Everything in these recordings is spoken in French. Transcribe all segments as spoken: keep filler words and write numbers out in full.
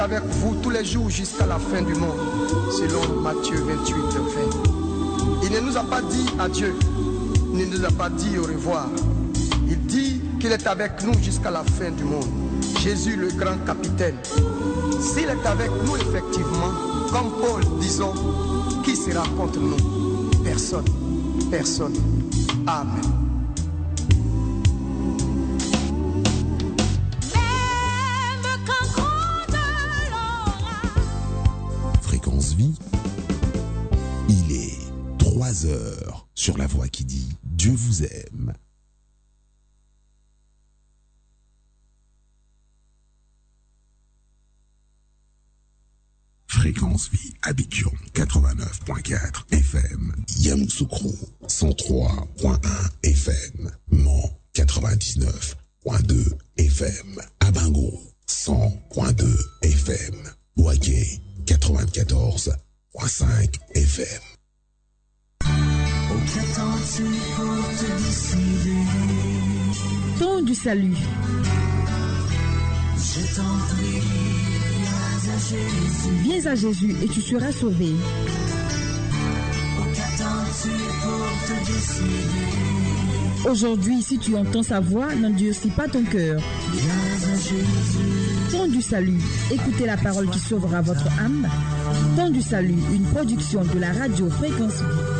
avec vous tous les jours jusqu'à la fin du monde, selon Matthieu vingt-huit, vingt. Il ne nous a pas dit adieu, il ne nous a pas dit au revoir. Il dit qu'il est avec nous jusqu'à la fin du monde. Jésus, le grand capitaine. S'il est avec nous, effectivement, comme Paul, disons, qui sera contre nous? Personne. Personne. Amen. Fréquence Vie, il est trois heures sur la voix qui dit Dieu vous aime. Fréquence Vie, Abidjan quatre-vingt-neuf virgule quatre F M, Yamoussoukro cent trois virgule un F M, Mans quatre-vingt-dix-neuf virgule deux F M, Abango cent virgule deux F M, Ouaké quatre-vingt-quatorze virgule cinq F M. Ton du salut. Je t'en prie. Viens à Jésus et tu seras sauvé. Aujourd'hui, si tu entends sa voix, n'endurcis pas ton cœur. Temps du salut, écoutez la parole qui sauvera votre âme. Temps du salut, une production de la radio Fréquence Vie.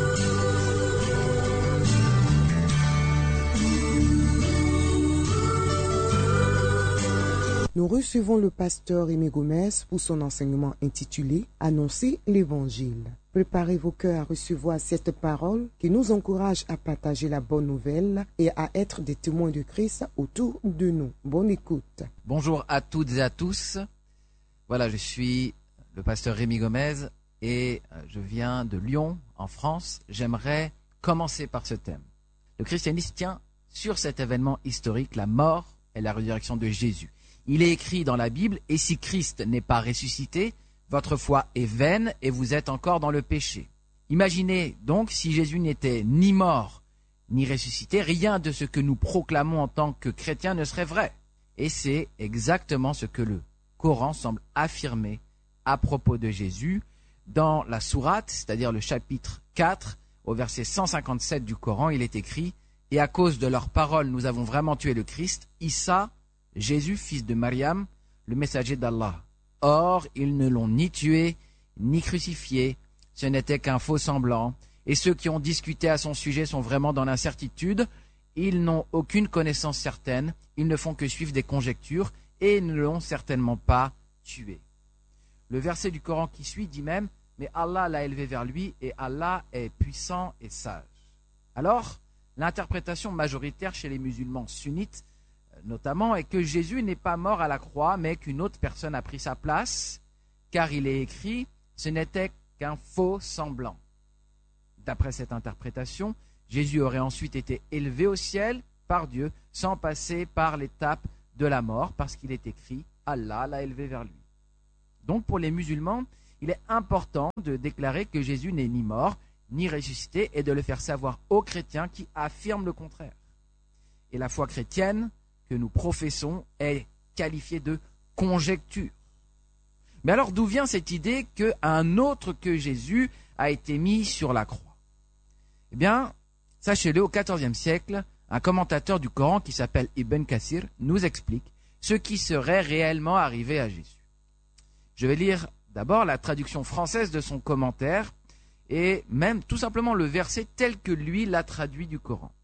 Nous recevons le pasteur Rémi Gomez pour son enseignement intitulé « Annoncer l'Évangile ». Préparez vos cœurs à recevoir cette parole qui nous encourage à partager la bonne nouvelle et à être des témoins de Christ autour de nous. Bonne écoute. Bonjour à toutes et à tous. Voilà, je suis le pasteur Rémi Gomez et je viens de Lyon, en France. J'aimerais commencer par ce thème. Le christianisme tient sur cet événement historique, la mort et la résurrection de Jésus. Il est écrit dans la Bible, « Et si Christ n'est pas ressuscité, votre foi est vaine et vous êtes encore dans le péché. » Imaginez donc si Jésus n'était ni mort ni ressuscité, rien de ce que nous proclamons en tant que chrétiens ne serait vrai. Et c'est exactement ce que le Coran semble affirmer à propos de Jésus. Dans la sourate, c'est-à-dire le chapitre quatre, au verset cent cinquante-sept du Coran, il est écrit « Et à cause de leurs paroles, nous avons vraiment tué le Christ, Issa, Jésus, fils de Mariam, le messager d'Allah. Or, ils ne l'ont ni tué, ni crucifié, ce n'était qu'un faux semblant, et ceux qui ont discuté à son sujet sont vraiment dans l'incertitude, ils n'ont aucune connaissance certaine, ils ne font que suivre des conjectures, et ne l'ont certainement pas tué. » Le verset du Coran qui suit dit même « Mais Allah l'a élevé vers lui, et Allah est puissant et sage. » Alors, l'interprétation majoritaire chez les musulmans sunnites notamment, est que Jésus n'est pas mort à la croix, mais qu'une autre personne a pris sa place, car il est écrit « ce n'était qu'un faux semblant ». D'après cette interprétation, Jésus aurait ensuite été élevé au ciel par Dieu, sans passer par l'étape de la mort, parce qu'il est écrit « Allah l'a élevé vers lui ». Donc pour les musulmans, il est important de déclarer que Jésus n'est ni mort, ni ressuscité, et de le faire savoir aux chrétiens qui affirment le contraire. Et la foi chrétienne que nous professons est qualifiée de conjecture. Mais alors d'où vient cette idée qu'un autre que Jésus a été mis sur la croix? Eh bien, sachez-le, au quatorzième siècle, un commentateur du Coran qui s'appelle Ibn Kathir nous explique ce qui serait réellement arrivé à Jésus. Je vais lire d'abord la traduction française de son commentaire et même tout simplement le verset tel que lui l'a traduit du Coran.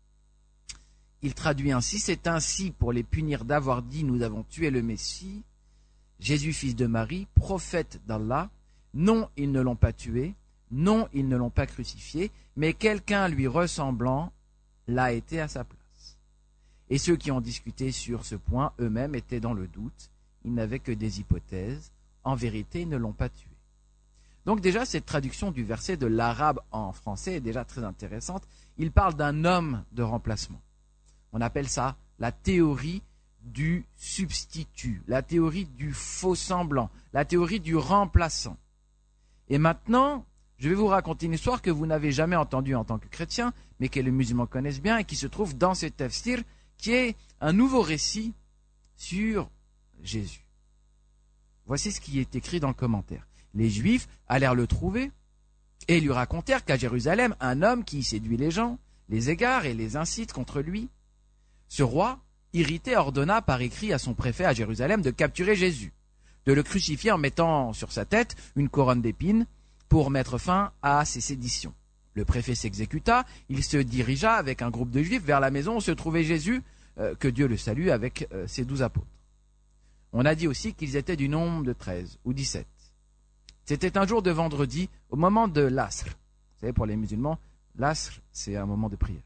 Il traduit ainsi, c'est ainsi pour les punir d'avoir dit nous avons tué le Messie, Jésus fils de Marie, prophète d'Allah, non ils ne l'ont pas tué, non ils ne l'ont pas crucifié, mais quelqu'un lui ressemblant l'a été à sa place. Et ceux qui ont discuté sur ce point eux-mêmes étaient dans le doute, ils n'avaient que des hypothèses, en vérité ils ne l'ont pas tué. Donc déjà cette traduction du verset de l'arabe en français est déjà très intéressante, il parle d'un homme de remplacement. On appelle ça la théorie du substitut, la théorie du faux semblant, la théorie du remplaçant. Et maintenant, je vais vous raconter une histoire que vous n'avez jamais entendue en tant que chrétien, mais que les musulmans connaissent bien et qui se trouve dans ce tafsir, qui est un nouveau récit sur Jésus. Voici ce qui est écrit dans le commentaire. Les Juifs allèrent le trouver et lui racontèrent qu'à Jérusalem, un homme qui séduit les gens, les égare et les incite contre lui. Ce roi, irrité, ordonna par écrit à son préfet à Jérusalem de capturer Jésus, de le crucifier en mettant sur sa tête une couronne d'épines pour mettre fin à ses séditions. Le préfet s'exécuta, il se dirigea avec un groupe de Juifs vers la maison où se trouvait Jésus, euh, que Dieu le salue, avec euh, ses douze apôtres. On a dit aussi qu'ils étaient du nombre de treize ou dix-sept. C'était un jour de vendredi, au moment de l'Asr. Vous savez, pour les musulmans, l'Asr, c'est un moment de prière.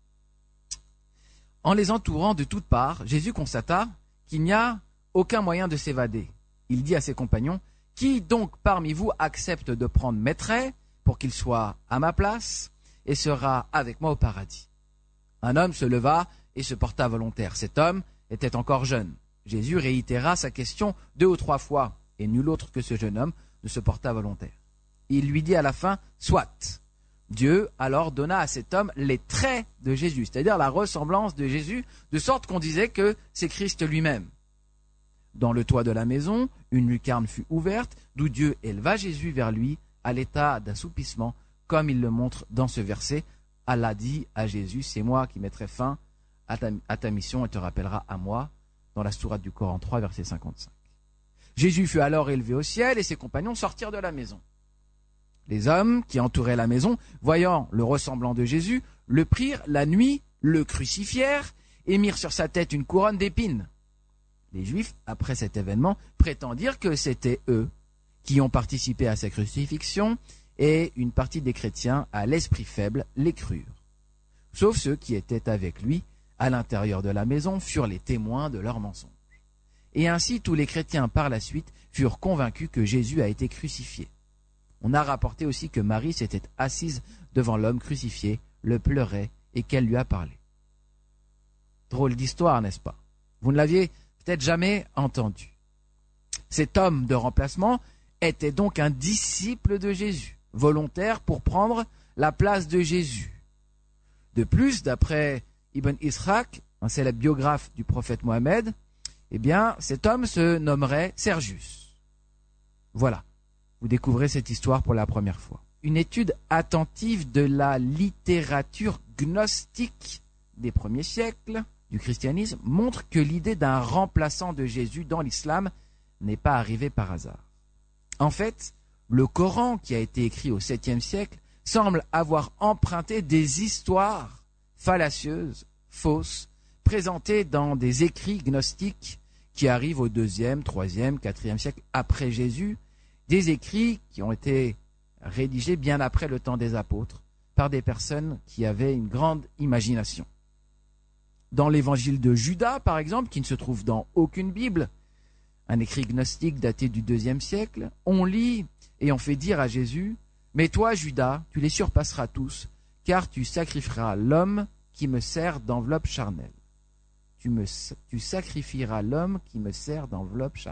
En les entourant de toutes parts, Jésus constata qu'il n'y a aucun moyen de s'évader. Il dit à ses compagnons, « Qui donc parmi vous accepte de prendre mes traits pour qu'il soit à ma place et sera avec moi au paradis ?» Un homme se leva et se porta volontaire. Cet homme était encore jeune. Jésus réitéra sa question deux ou trois fois, et nul autre que ce jeune homme ne se porta volontaire. Il lui dit à la fin, « Soit !» Dieu alors donna à cet homme les traits de Jésus, c'est-à-dire la ressemblance de Jésus, de sorte qu'on disait que c'est Christ lui-même. Dans le toit de la maison, une lucarne fut ouverte, d'où Dieu éleva Jésus vers lui à l'état d'assoupissement, comme il le montre dans ce verset. Allah dit à Jésus, « C'est moi qui mettrai fin à ta, à ta mission et te rappellera à moi », dans la sourate du Coran trois, verset cinquante-cinq. Jésus fut alors élevé au ciel et ses compagnons sortirent de la maison. Les hommes qui entouraient la maison, voyant le ressemblant de Jésus, le prirent la nuit, le crucifièrent et mirent sur sa tête une couronne d'épines. Les Juifs, après cet événement, prétendirent que c'était eux qui ont participé à sa crucifixion et une partie des chrétiens, à l'esprit faible, les crurent. Sauf ceux qui étaient avec lui, à l'intérieur de la maison, furent les témoins de leur mensonge. Et ainsi tous les chrétiens par la suite furent convaincus que Jésus a été crucifié. On a rapporté aussi que Marie s'était assise devant l'homme crucifié, le pleurait et qu'elle lui a parlé. Drôle d'histoire, n'est-ce pas? Vous ne l'aviez peut-être jamais entendu. Cet homme de remplacement était donc un disciple de Jésus, volontaire pour prendre la place de Jésus. De plus, d'après Ibn Ishaq, un célèbre biographe du prophète Mohammed, eh bien, cet homme se nommerait Sergius. Voilà, vous découvrez cette histoire pour la première fois. Une étude attentive de la littérature gnostique des premiers siècles du christianisme montre que l'idée d'un remplaçant de Jésus dans l'islam n'est pas arrivée par hasard. En fait, le Coran, qui a été écrit au septième siècle, semble avoir emprunté des histoires fallacieuses, fausses, présentées dans des écrits gnostiques qui arrivent au deuxième, troisième, quatrième siècle après Jésus, des écrits qui ont été rédigés bien après le temps des apôtres par des personnes qui avaient une grande imagination. Dans l'évangile de Judas, par exemple, qui ne se trouve dans aucune Bible, un écrit gnostique daté du deuxième siècle, on lit et on fait dire à Jésus, « Mais toi, Judas, tu les surpasseras tous, car tu sacrifieras l'homme qui me sert d'enveloppe charnelle. Tu, me, tu sacrifieras l'homme qui me sert d'enveloppe charnelle. »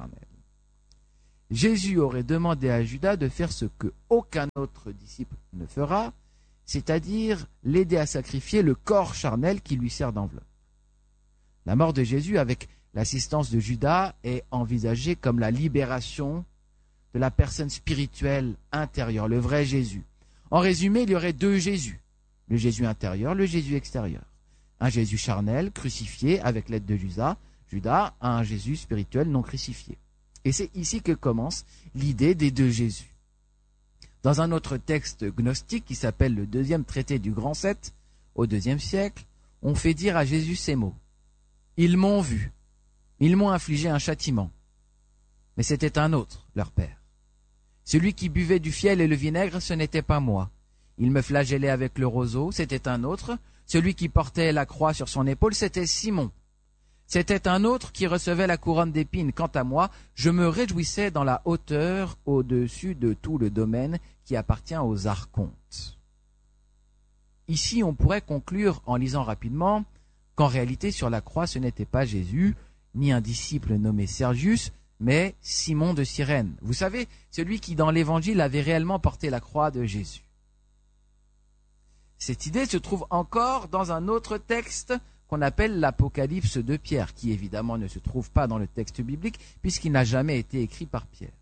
Jésus aurait demandé à Judas de faire ce que aucun autre disciple ne fera, c'est-à-dire l'aider à sacrifier le corps charnel qui lui sert d'enveloppe. La mort de Jésus, avec l'assistance de Judas, est envisagée comme la libération de la personne spirituelle intérieure, le vrai Jésus. En résumé, il y aurait deux Jésus, le Jésus intérieur, le Jésus extérieur. Un Jésus charnel, crucifié avec l'aide de Judas, Judas, un Jésus spirituel non crucifié. Et c'est ici que commence l'idée des deux Jésus. Dans un autre texte gnostique qui s'appelle le deuxième traité du Grand Sept, au deuxième siècle, on fait dire à Jésus ces mots. « Ils m'ont vu, ils m'ont infligé un châtiment, mais c'était un autre, leur père. Celui qui buvait du fiel et le vinaigre, ce n'était pas moi. Il me flagellait avec le roseau, c'était un autre. Celui qui portait la croix sur son épaule, c'était Simon. C'était un autre qui recevait la couronne d'épines. Quant à moi, je me réjouissais dans la hauteur au-dessus de tout le domaine qui appartient aux archontes. » Ici, on pourrait conclure en lisant rapidement qu'en réalité, sur la croix, ce n'était pas Jésus, ni un disciple nommé Sergius, mais Simon de Cyrène. Vous savez, celui qui dans l'Évangile avait réellement porté la croix de Jésus. Cette idée se trouve encore dans un autre texte qu'on appelle l'Apocalypse de Pierre, qui évidemment ne se trouve pas dans le texte biblique, puisqu'il n'a jamais été écrit par Pierre.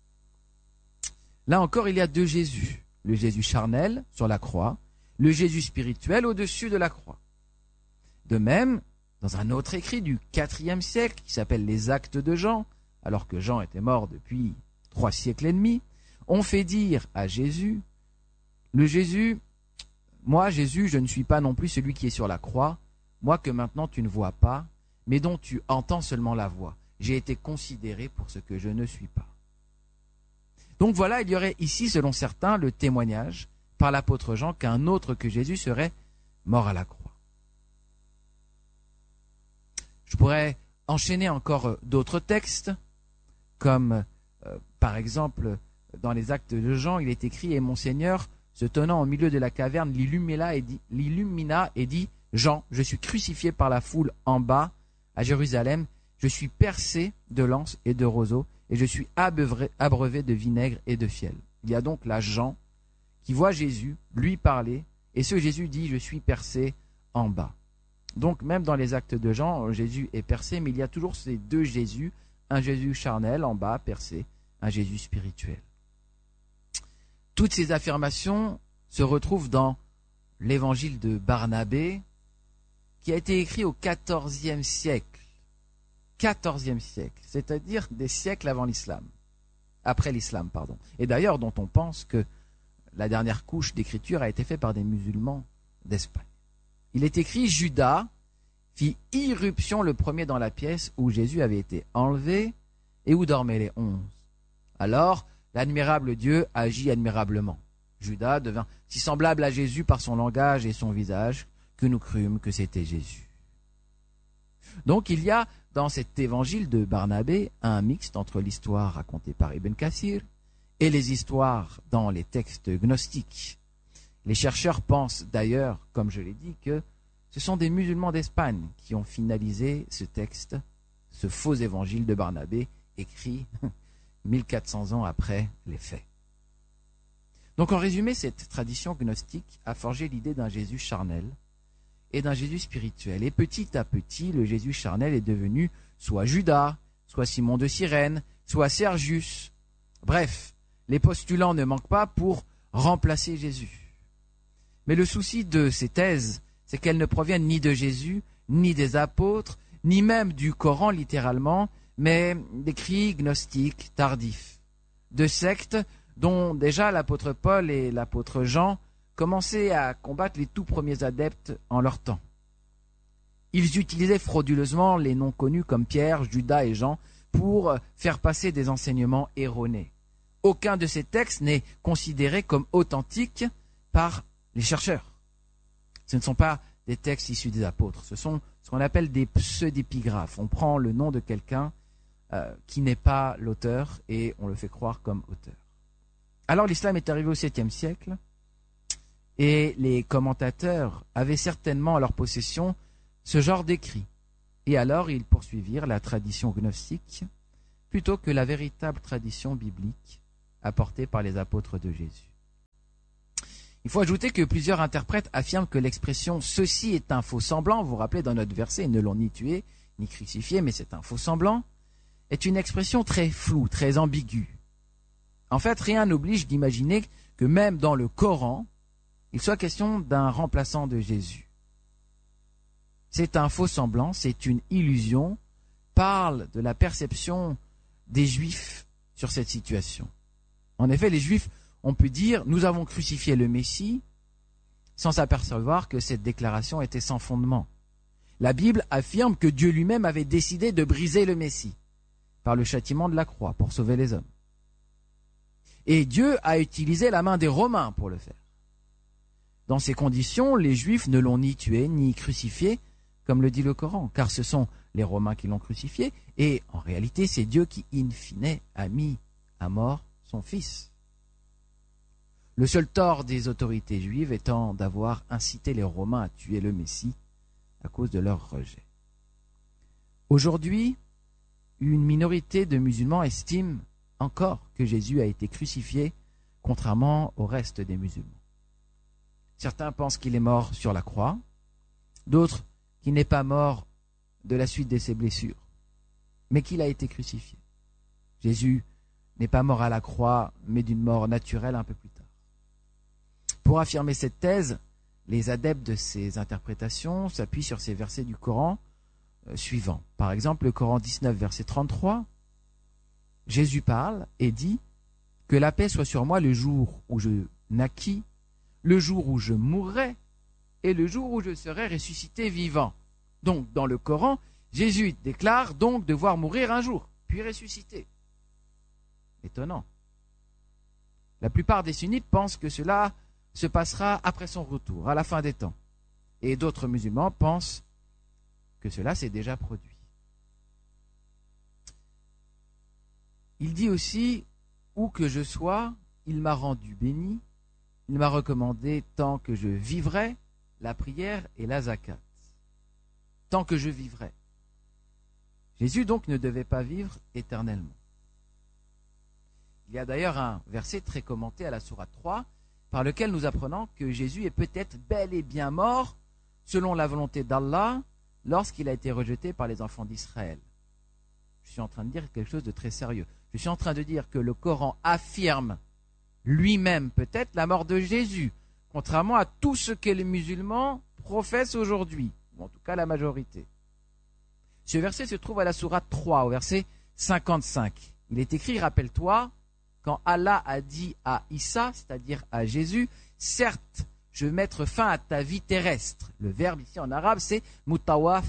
Là encore, il y a deux Jésus, le Jésus charnel sur la croix, le Jésus spirituel au-dessus de la croix. De même, dans un autre écrit du quatrième siècle, qui s'appelle les Actes de Jean, alors que Jean était mort depuis trois siècles et demi, on fait dire à Jésus, le Jésus, moi Jésus, je ne suis pas non plus celui qui est sur la croix, moi que maintenant tu ne vois pas, mais dont tu entends seulement la voix. J'ai été considéré pour ce que je ne suis pas. Donc voilà, il y aurait ici, selon certains, le témoignage par l'apôtre Jean qu'un autre que Jésus serait mort à la croix. Je pourrais enchaîner encore d'autres textes, comme euh, par exemple dans les Actes de Jean, il est écrit « Et mon Seigneur, se tenant au milieu de la caverne, l'illumina et dit, l'illumina et dit « Jean, je suis crucifié par la foule en bas à Jérusalem, je suis percé de lances et de roseaux, et je suis abreuvé, abreuvé de vinaigre et de fiel. » Il y a donc là Jean qui voit Jésus lui parler, et ce Jésus dit « Je suis percé en bas ». Donc même dans les Actes de Jean, Jésus est percé, mais il y a toujours ces deux Jésus, un Jésus charnel en bas, percé, un Jésus spirituel. Toutes ces affirmations se retrouvent dans l'évangile de Barnabé, qui a été écrit au quatorzième siècle. quatorzième siècle, c'est-à-dire des siècles avant l'islam. Après l'islam, pardon. Et d'ailleurs, dont on pense que la dernière couche d'écriture a été faite par des musulmans d'Espagne. Il est écrit « Judas fit irruption le premier dans la pièce où Jésus avait été enlevé et où dormaient les onze. Alors, l'admirable Dieu agit admirablement. Judas devint si semblable à Jésus par son langage et son visage que nous crûmes que c'était Jésus. » Donc il y a dans cet évangile de Barnabé un mixte entre l'histoire racontée par Ibn Kathir et les histoires dans les textes gnostiques. Les chercheurs pensent d'ailleurs, comme je l'ai dit, que ce sont des musulmans d'Espagne qui ont finalisé ce texte, ce faux évangile de Barnabé, écrit mille quatre cents ans après les faits. Donc en résumé, cette tradition gnostique a forgé l'idée d'un Jésus charnel et d'un Jésus spirituel. Et petit à petit, le Jésus charnel est devenu soit Judas, soit Simon de Cyrène, soit Sergius. Bref, les postulants ne manquent pas pour remplacer Jésus. Mais le souci de ces thèses, c'est qu'elles ne proviennent ni de Jésus, ni des apôtres, ni même du Coran littéralement, mais d'écrits gnostiques tardifs, de sectes dont déjà l'apôtre Paul et l'apôtre Jean commençaient à combattre les tout premiers adeptes en leur temps. Ils utilisaient frauduleusement les noms connus comme Pierre, Judas et Jean pour faire passer des enseignements erronés. Aucun de ces textes n'est considéré comme authentique par les chercheurs. Ce ne sont pas des textes issus des apôtres, ce sont ce qu'on appelle des pseudépigraphes. On prend le nom de quelqu'un euh, qui n'est pas l'auteur et on le fait croire comme auteur. Alors l'islam est arrivé au septième siècle et les commentateurs avaient certainement en leur possession ce genre d'écrits. Et alors ils poursuivirent la tradition gnostique plutôt que la véritable tradition biblique apportée par les apôtres de Jésus. Il faut ajouter que plusieurs interprètes affirment que l'expression « ceci est un faux semblant », vous vous rappelez dans notre verset, ils ne l'ont ni tué, ni crucifié, mais c'est un faux semblant, est une expression très floue, très ambiguë. En fait, rien n'oblige d'imaginer que même dans le Coran, il soit question d'un remplaçant de Jésus. C'est un faux semblant, c'est une illusion, parle de la perception des Juifs sur cette situation. En effet, les Juifs on peut dire « nous avons crucifié le Messie » sans s'apercevoir que cette déclaration était sans fondement. La Bible affirme que Dieu lui-même avait décidé de briser le Messie par le châtiment de la croix pour sauver les hommes. Et Dieu a utilisé la main des Romains pour le faire. Dans ces conditions, les Juifs ne l'ont ni tué ni crucifié, comme le dit le Coran, car ce sont les Romains qui l'ont crucifié, et en réalité c'est Dieu qui, in fine, a mis à mort son Fils. Le seul tort des autorités juives étant d'avoir incité les Romains à tuer le Messie à cause de leur rejet. Aujourd'hui, une minorité de musulmans estime encore que Jésus a été crucifié, contrairement au reste des musulmans. Certains pensent qu'il est mort sur la croix, d'autres qu'il n'est pas mort de la suite de ses blessures, mais qu'il a été crucifié. Jésus n'est pas mort à la croix, mais d'une mort naturelle un peu plus tard. Pour affirmer cette thèse, les adeptes de ces interprétations s'appuient sur ces versets du Coran euh, suivants. Par exemple, le Coran dix-neuf, verset trente-trois, Jésus parle et dit « Que la paix soit sur moi le jour où je naquis, le jour où je mourrai et le jour où je serai ressuscité vivant. » Donc, dans le Coran, Jésus déclare donc devoir mourir un jour, puis ressusciter. Étonnant. La plupart des sunnites pensent que cela se passera après son retour, à la fin des temps. Et d'autres musulmans pensent que cela s'est déjà produit. Il dit aussi, où que je sois, il m'a rendu béni, il m'a recommandé tant que je vivrai la prière et la zakat. Tant que je vivrai. Jésus donc ne devait pas vivre éternellement. Il y a d'ailleurs un verset très commenté à la sourate trois, par lequel nous apprenons que Jésus est peut-être bel et bien mort, selon la volonté d'Allah, lorsqu'il a été rejeté par les enfants d'Israël. Je suis en train de dire quelque chose de très sérieux. Je suis en train de dire que le Coran affirme lui-même peut-être la mort de Jésus, contrairement à tout ce que les musulmans professent aujourd'hui, ou en tout cas la majorité. Ce verset se trouve à la sourate trois, au verset cinquante-cinq. Il est écrit, rappelle-toi, quand Allah a dit à Issa, c'est-à-dire à Jésus, « Certes, je vais mettre fin à ta vie terrestre. » Le verbe ici en arabe, c'est « mutawafika »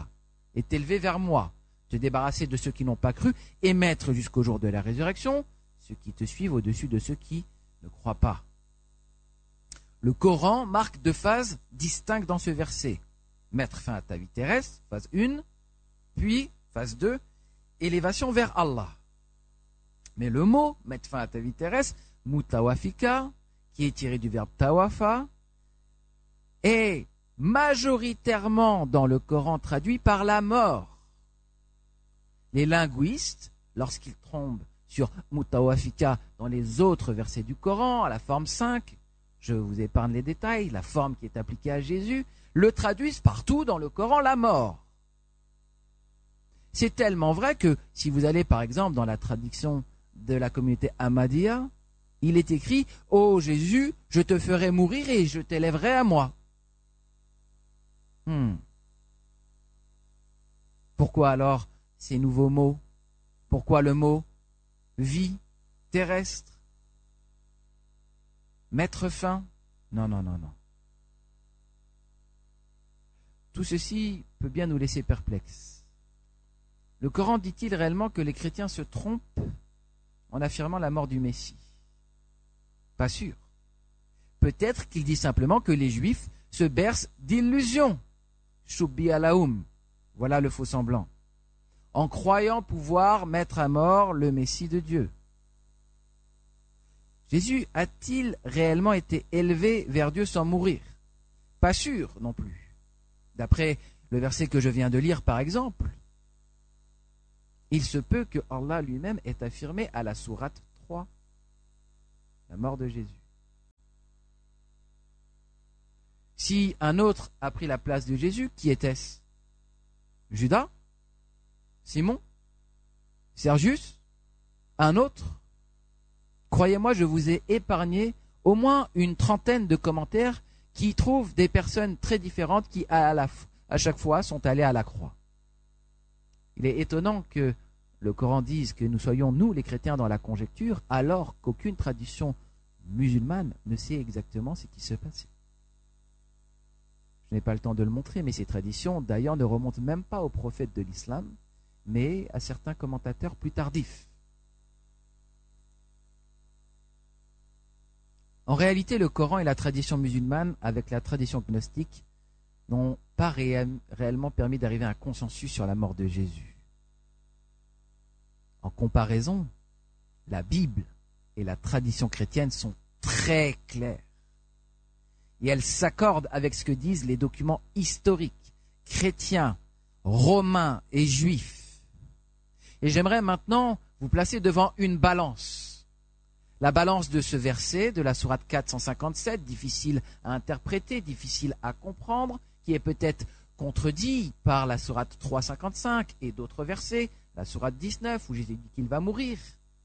est élevé vers moi, te débarrasser de ceux qui n'ont pas cru et mettre jusqu'au jour de la résurrection ceux qui te suivent au-dessus de ceux qui ne croient pas. Le Coran marque deux phases distinctes dans ce verset. Mettre fin à ta vie terrestre, phase un, puis phase deux, élévation vers Allah. Mais le mot « mettre fin à ta vie terrestre », mutawafika, qui est tiré du verbe tawafa, est majoritairement dans le Coran traduit par la mort. Les linguistes, lorsqu'ils tombent sur mutawafika dans les autres versets du Coran, à la forme cinq, je vous épargne les détails, la forme qui est appliquée à Jésus, le traduisent partout dans le Coran la mort. C'est tellement vrai que si vous allez par exemple dans la traduction de la communauté Ahmadiyya, il est écrit « Ô Jésus, je te ferai mourir et je t'élèverai à moi. Hmm. » Pourquoi alors ces nouveaux mots? Pourquoi le mot « vie terrestre » ? Mettre fin? Non, non, non, non. Tout ceci peut bien nous laisser perplexes. Le Coran dit-il réellement que les chrétiens se trompent en affirmant la mort du Messie? Pas sûr. Peut-être qu'il dit simplement que les Juifs se bercent d'illusions. Shubbi alaoum, voilà le faux semblant, en croyant pouvoir mettre à mort le Messie de Dieu. Jésus a-t-il réellement été élevé vers Dieu sans mourir? Pas sûr non plus. D'après le verset que je viens de lire par exemple, il se peut que Allah lui-même ait affirmé à la sourate trois la mort de Jésus. Si un autre a pris la place de Jésus, qui était-ce? Judas? Simon? Sergius? Un autre? Croyez-moi, je vous ai épargné au moins une trentaine de commentaires qui trouvent des personnes très différentes qui, à, la, à chaque fois, sont allées à la croix. Il est étonnant que le Coran dise que nous soyons, nous, les chrétiens, dans la conjecture, alors qu'aucune tradition musulmane ne sait exactement ce qui se passait. Je n'ai pas le temps de le montrer, mais ces traditions, d'ailleurs, ne remontent même pas aux prophètes de l'islam, mais à certains commentateurs plus tardifs. En réalité, le Coran et la tradition musulmane, avec la tradition gnostique, n'ont pas ré- réellement permis d'arriver à un consensus sur la mort de Jésus. En comparaison, la Bible et la tradition chrétienne sont très claires. Et elles s'accordent avec ce que disent les documents historiques, chrétiens, romains et juifs. Et j'aimerais maintenant vous placer devant une balance. La balance de ce verset de la sourate quatre cent cinquante-sept, difficile à interpréter, difficile à comprendre, qui est peut-être contredit par la sourate trois cinquante-cinq et d'autres versets, la sourate dix-neuf où Jésus dit qu'il va mourir.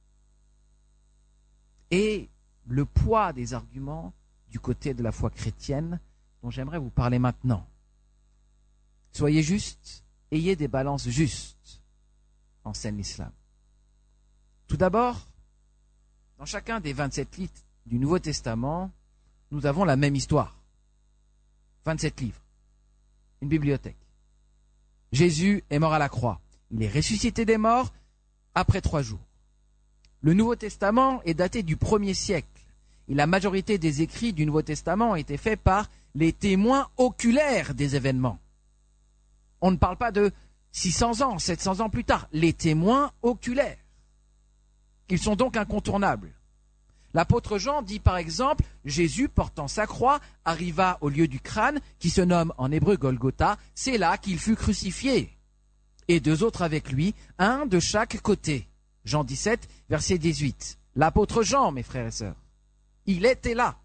Et le poids des arguments du côté de la foi chrétienne dont j'aimerais vous parler maintenant. Soyez justes, ayez des balances justes, enseigne l'islam. Tout d'abord, dans chacun des vingt-sept livres du Nouveau Testament, nous avons la même histoire. vingt-sept livres, une bibliothèque. Jésus est mort à la croix. Il est ressuscité des morts après trois jours. Le Nouveau Testament est daté du premier siècle. Et la majorité des écrits du Nouveau Testament ont été faits par les témoins oculaires des événements. On ne parle pas de six cents ans, sept cents ans plus tard. Les témoins oculaires. Ils sont donc incontournables. L'apôtre Jean dit par exemple, Jésus portant sa croix arriva au lieu du crâne qui se nomme en hébreu Golgotha, c'est là qu'il fut crucifié. Et deux autres avec lui, un de chaque côté. Jean dix-sept, verset dix-huit. L'apôtre Jean, mes frères et sœurs, il était là.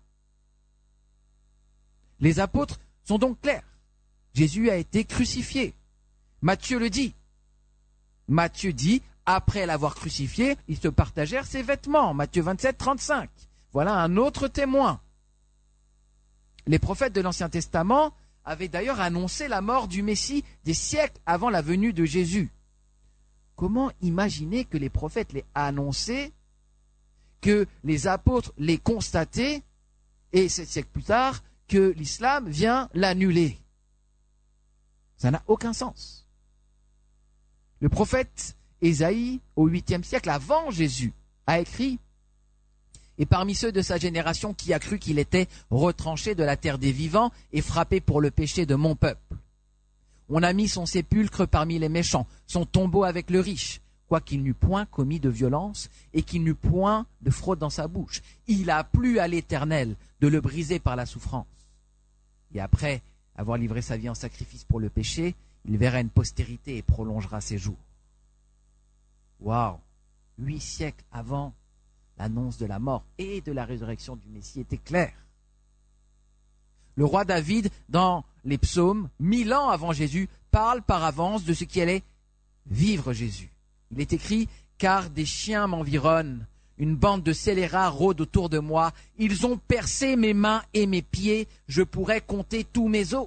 Les apôtres sont donc clairs. Jésus a été crucifié. Matthieu le dit. Matthieu dit, après l'avoir crucifié, ils se partagèrent ses vêtements. Matthieu vingt-sept, trente-cinq. Voilà un autre témoin. Les prophètes de l'Ancien Testament avaient d'ailleurs annoncé la mort du Messie des siècles avant la venue de Jésus. Comment imaginer que les prophètes l'aient annoncé, que les apôtres l'aient constaté, et sept siècles plus tard, que l'islam vient l'annuler? Ça n'a aucun sens. Le prophète Ésaïe, au huitième siècle avant Jésus, a écrit « Et parmi ceux de sa génération qui a cru qu'il était retranché de la terre des vivants et frappé pour le péché de mon peuple. On a mis son sépulcre parmi les méchants, son tombeau avec le riche, quoiqu'il n'eût point commis de violence et qu'il n'eût point de fraude dans sa bouche. Il a plu à l'Éternel de le briser par la souffrance. Et après avoir livré sa vie en sacrifice pour le péché, il verra une postérité et prolongera ses jours. » Waouh! Huit siècles avant, l'annonce de la mort et de la résurrection du Messie était claire. Le roi David, dans les psaumes, mille ans avant Jésus, parle par avance de ce qui allait vivre Jésus. Il est écrit « Car des chiens m'environnent, une bande de scélérats rôde autour de moi, ils ont percé mes mains et mes pieds, je pourrais compter tous mes os. »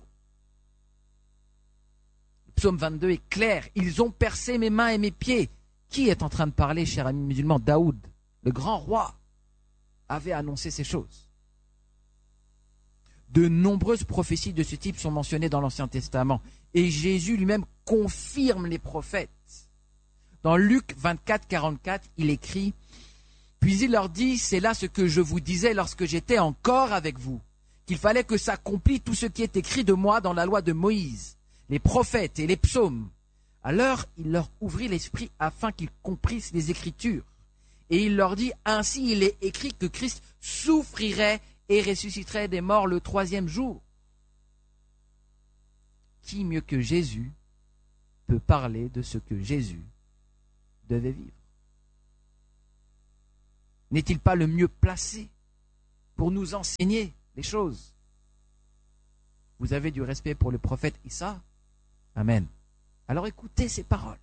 Le psaume vingt-deux est clair, « Ils ont percé mes mains et mes pieds. » Qui est en train de parler, cher ami musulman? Daoud, le grand roi, avait annoncé ces choses. De nombreuses prophéties de ce type sont mentionnées dans l'Ancien Testament. Et Jésus lui-même confirme les prophètes. Dans Luc vingt-quatre, quarante-quatre, il écrit « Puis il leur dit, c'est là ce que je vous disais lorsque j'étais encore avec vous, qu'il fallait que s'accomplisse tout ce qui est écrit de moi dans la loi de Moïse, les prophètes et les psaumes. » Alors il leur ouvrit l'esprit afin qu'ils comprissent les Écritures. Et il leur dit, ainsi il est écrit que Christ souffrirait et ressusciterait des morts le troisième jour. Qui mieux que Jésus peut parler de ce que Jésus devait vivre? N'est-il pas le mieux placé pour nous enseigner les choses? Vous avez du respect pour le prophète Issa? Amen. Alors écoutez ces paroles.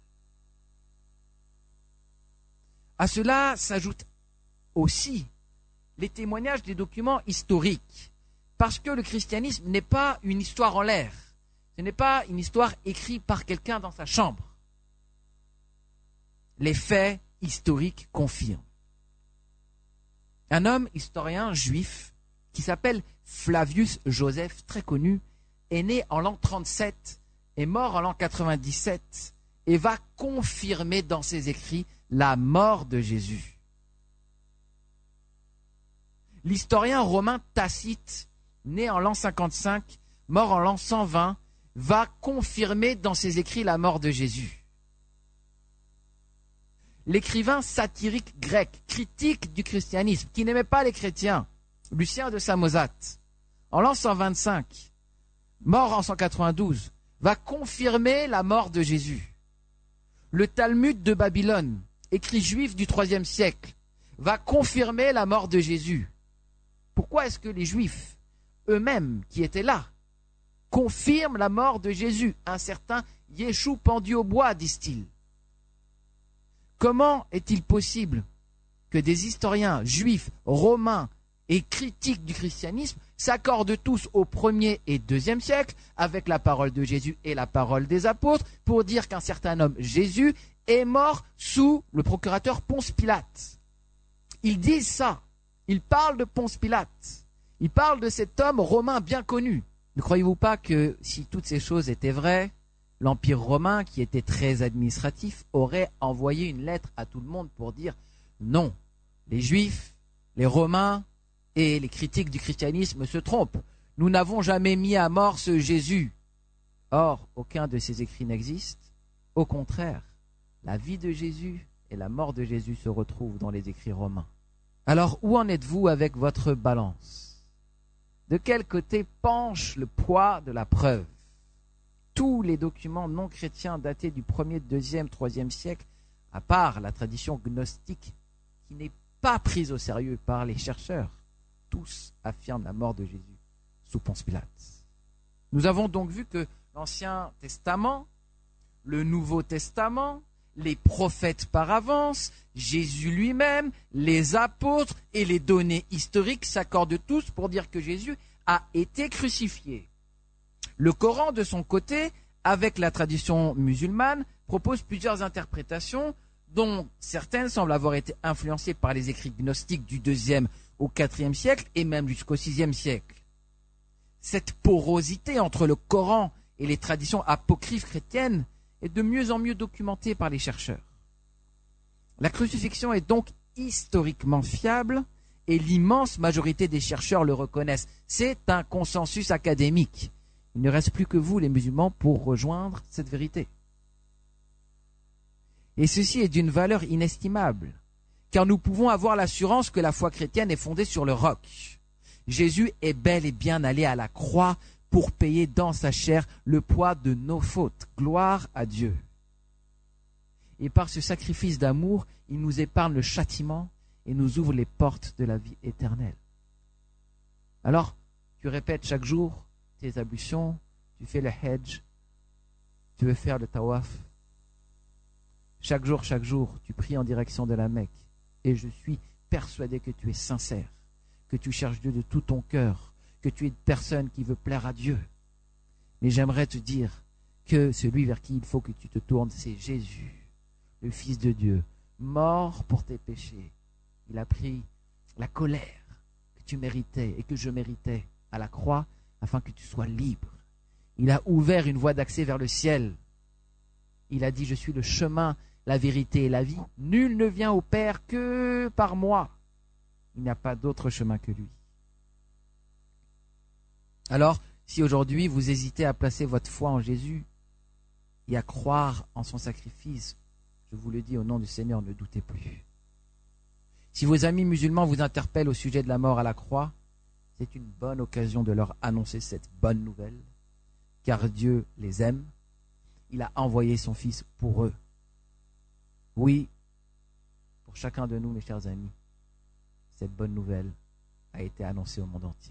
À cela s'ajoutent aussi les témoignages des documents historiques, parce que le christianisme n'est pas une histoire en l'air, ce n'est pas une histoire écrite par quelqu'un dans sa chambre. Les faits historiques confirment. Un homme historien juif qui s'appelle Flavius Joseph, très connu, est né en l'an trente-sept, est mort en l'an quatre-vingt-dix-sept et va confirmer dans ses écrits la mort de Jésus. L'historien romain Tacite, né en l'an cinquante-cinq, mort en l'an cent vingt, va confirmer dans ses écrits la mort de Jésus. L'écrivain satirique grec, critique du christianisme, qui n'aimait pas les chrétiens, Lucien de Samosate, en l'an cent vingt-cinq, mort en cent quatre-vingt-douze, va confirmer la mort de Jésus. Le Talmud de Babylone, écrit juif du troisième siècle, va confirmer la mort de Jésus. Pourquoi est-ce que les Juifs, eux-mêmes qui étaient là, confirment la mort de Jésus. Un certain Yeshua pendu au bois, disent-ils. Comment est-il possible que des historiens juifs, romains et critiques du christianisme s'accordent tous au premier et deuxième siècle avec la parole de Jésus et la parole des apôtres pour dire qu'un certain homme, Jésus, est mort sous le procurateur Ponce Pilate? Ils disent ça. Ils parlent de Ponce Pilate. Ils parlent de cet homme romain bien connu. Ne croyez-vous pas que si toutes ces choses étaient vraies, l'Empire romain, qui était très administratif, aurait envoyé une lettre à tout le monde pour dire non, les Juifs, les Romains et les critiques du christianisme se trompent. Nous n'avons jamais mis à mort ce Jésus. Or, aucun de ces écrits n'existe. Au contraire, la vie de Jésus et la mort de Jésus se retrouvent dans les écrits romains. Alors, où en êtes-vous avec votre balance? De quel côté penche le poids de la preuve? Tous les documents non chrétiens datés du premier, deuxième, troisième siècle, à part la tradition gnostique qui n'est pas prise au sérieux par les chercheurs, tous affirment la mort de Jésus sous Ponce Pilate. Nous avons donc vu que l'Ancien Testament, le Nouveau Testament, les prophètes par avance, Jésus lui-même, les apôtres et les données historiques s'accordent tous pour dire que Jésus a été crucifié. Le Coran, de son côté, avec la tradition musulmane, propose plusieurs interprétations, dont certaines semblent avoir été influencées par les écrits gnostiques du deuxième au quatrième siècle et même jusqu'au sixième siècle. Cette porosité entre le Coran et les traditions apocryphes chrétiennes est de mieux en mieux documentée par les chercheurs. La crucifixion est donc historiquement fiable et l'immense majorité des chercheurs le reconnaissent. C'est un consensus académique. Il ne reste plus que vous, les musulmans, pour rejoindre cette vérité. Et ceci est d'une valeur inestimable, car nous pouvons avoir l'assurance que la foi chrétienne est fondée sur le roc. Jésus est bel et bien allé à la croix pour payer dans sa chair le poids de nos fautes. Gloire à Dieu. Et par ce sacrifice d'amour, il nous épargne le châtiment et nous ouvre les portes de la vie éternelle. Alors, tu répètes chaque jour tes ablutions, tu fais le hajj, tu veux faire le tawaf. Chaque jour, chaque jour, tu pries en direction de la Mecque. Et je suis persuadé que tu es sincère, que tu cherches Dieu de tout ton cœur, que tu es une personne qui veut plaire à Dieu. Mais j'aimerais te dire que celui vers qui il faut que tu te tournes, c'est Jésus, le Fils de Dieu, mort pour tes péchés. Il a pris la colère que tu méritais et que je méritais à la croix afin que tu sois libre. Il a ouvert une voie d'accès vers le ciel. Il a dit, je suis le chemin, la vérité et la vie. Nul ne vient au Père que par moi. Il n'y a pas d'autre chemin que lui. Alors, si aujourd'hui vous hésitez à placer votre foi en Jésus et à croire en son sacrifice, je vous le dis au nom du Seigneur, ne doutez plus. Si vos amis musulmans vous interpellent au sujet de la mort à la croix, c'est une bonne occasion de leur annoncer cette bonne nouvelle, car Dieu les aime. Il a envoyé son Fils pour eux. Oui, pour chacun de nous, mes chers amis, cette bonne nouvelle a été annoncée au monde entier.